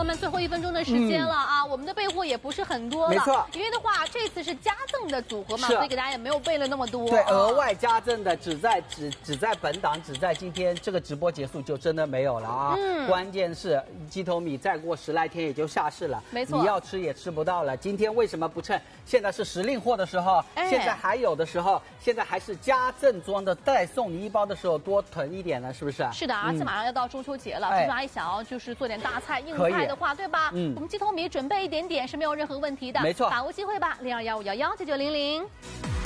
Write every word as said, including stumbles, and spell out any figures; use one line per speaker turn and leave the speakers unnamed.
们，最后一分钟的时间了啊，嗯、我们的备货也不是很多了，
没错。
因为的话，这次是加赠的组合嘛，所以给大家也没有备了那么多。
对，额外加赠的只在只只在本档，只在今天这个直播结束就真的没有了啊。嗯。关键是鸡头米再过十来天也就下市了，
没错。
你要吃也吃不到了。今天为什么不趁现在是时令货的时候，哎、现在还有的时候，现在还是加赠装的带送你一包的时候多囤一点呢，是不是？
是的，而且马上要到中秋节了，所以阿姨想要就是做点大菜硬菜的话，对吧？嗯，我们鸡头米准备一点点是没有任何问题的。
没错，
把握机会吧，零二幺五幺幺九九零零。